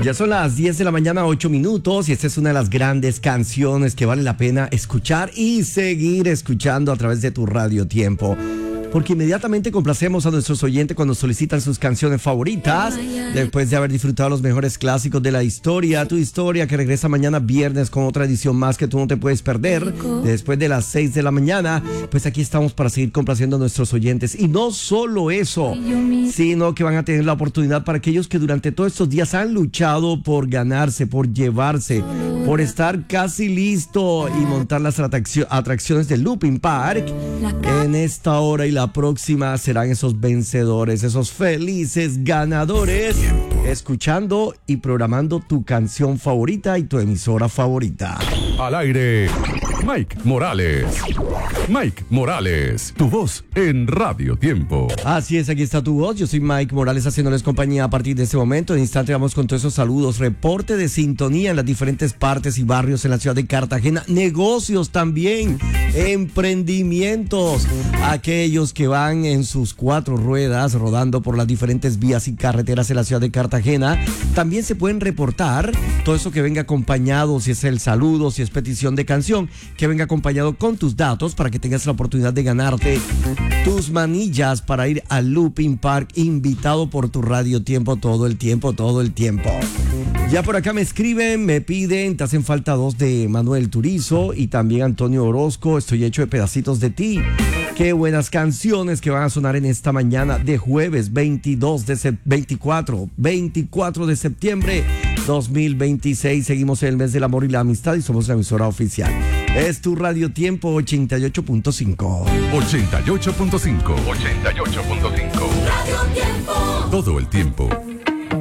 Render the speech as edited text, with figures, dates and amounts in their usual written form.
Ya son las 10 de la mañana, 8 minutos, y esta es una de las grandes canciones que vale la pena escuchar y seguir escuchando a través de tu Radio Tiempo. Porque inmediatamente complacemos a nuestros oyentes cuando solicitan sus canciones favoritas, después de haber disfrutado los mejores clásicos de la historia. Tu historia que regresa mañana viernes con otra edición más que tú no te puedes perder. Después de las 6 de la mañana, pues aquí estamos para seguir complaciendo a nuestros oyentes. Y no solo eso, sino que van a tener la oportunidad para aquellos que durante todos estos días han luchado por ganarse, por llevarse, por estar casi listo y montar las atracciones del Looping Park. En esta hora y la próxima serán esos vencedores, esos felices ganadores, escuchando y programando tu canción favorita y tu emisora favorita. Al aire, Mike Morales. Mike Morales, tu voz en Radio Tiempo. Así es, aquí está tu voz. Yo soy Mike Morales haciéndoles compañía a partir de este momento. En instante vamos con todos esos saludos, reporte de sintonía en las diferentes partes y barrios en la ciudad de Cartagena, negocios también, emprendimientos, aquellos que van en sus 4 ruedas rodando por las diferentes vías y carreteras en la ciudad de Cartagena. También se pueden reportar todo eso que venga acompañado, si es el saludo, si es petición de canción, que venga acompañado con tus datos para que tengas la oportunidad de ganarte tus manillas para ir al Looping Park, invitado por tu Radio Tiempo todo el tiempo. Ya por acá me escriben, me piden, te hacen falta 2 de Manuel Turizo y también Antonio Orozco, estoy hecho de pedacitos de ti. Qué buenas canciones que van a sonar en esta mañana de jueves 24 de septiembre 2026. Seguimos en el mes del amor y la amistad y somos la emisora oficial. Es tu Radio Tiempo 88.5. 88.5. 88.5. Radio Tiempo. Todo el tiempo.